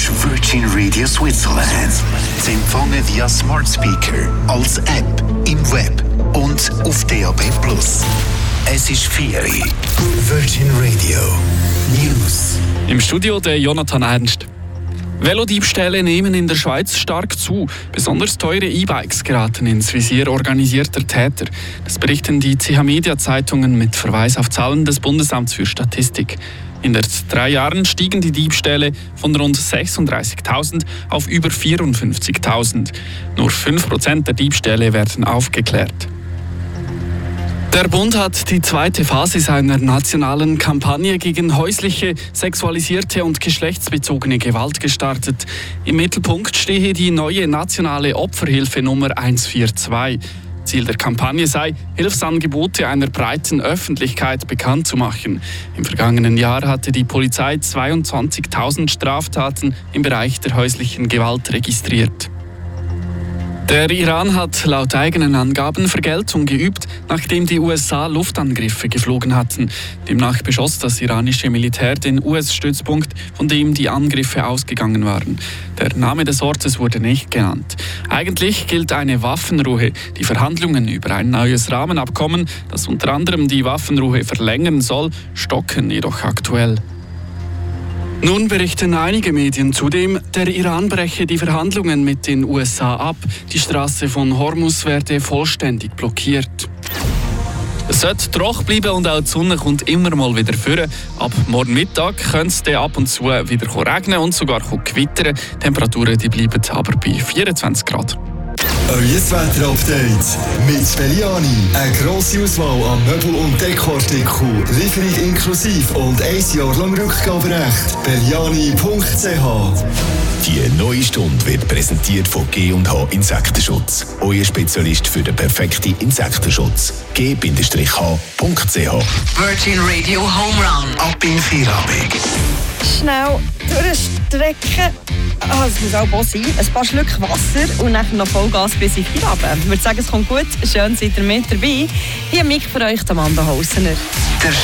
ist Virgin Radio Switzerland. Zu empfangen via Smart Speaker, als App, im Web und auf DAB+. Es ist 4 Uhr. Virgin Radio News. Im Studio der Jonathan Ernst. Velodiebstähle nehmen in der Schweiz stark zu. Besonders teure E-Bikes geraten ins Visier organisierter Täter. Das berichten die CH-Media-Zeitungen mit Verweis auf Zahlen des Bundesamts für Statistik. In den 3 Jahren stiegen die Diebstähle von rund 36.000 auf über 54.000. Nur 5% der Diebstähle werden aufgeklärt. Der Bund hat die 2. Phase seiner nationalen Kampagne gegen häusliche, sexualisierte und geschlechtsbezogene Gewalt gestartet. Im Mittelpunkt stehe die neue nationale Opferhilfe Nummer 142. Ziel der Kampagne sei, Hilfsangebote einer breiten Öffentlichkeit bekannt zu machen. Im vergangenen Jahr hatte die Polizei 22.000 Straftaten im Bereich der häuslichen Gewalt registriert. Der Iran hat laut eigenen Angaben Vergeltung geübt, nachdem die USA Luftangriffe geflogen hatten. Demnach beschoss das iranische Militär den US-Stützpunkt, von dem die Angriffe ausgegangen waren. Der Name des Ortes wurde nicht genannt. Eigentlich gilt eine Waffenruhe. Die Verhandlungen über ein neues Rahmenabkommen, das unter anderem die Waffenruhe verlängern soll, stocken jedoch aktuell. Nun berichten einige Medien zudem, der Iran breche die Verhandlungen mit den USA ab. Die Straße von Hormuz werde vollständig blockiert. Es sollte trocken bleiben und auch die Sonne kommt immer mal wieder vor. Ab morgen Mittag könnte es dann ab und zu wieder regnen und sogar gewittern. Die Temperaturen bleiben aber bei 24 Grad. Euer Wetter-Update mit Belliani. Eine grosse Auswahl an Möbel- und Dekoartikeln. Lieferung inklusive und 1 Jahr lang Rückgaberecht. Belliani.ch. Die neue Stunde wird präsentiert von G&H Insektenschutz. Euer Spezialist für den perfekten Insektenschutz. G-H.ch. Virgin Radio Home Run. Ab in Feierabend. Schnell durchstrecken. Es muss auch sein. Ein paar Schlücke Wasser und dann noch Vollgas bis in Feierabend. Ich würde sagen, es kommt gut. Schön seid ihr mit dabei. Hier am Mic für euch, Amanda Hausener.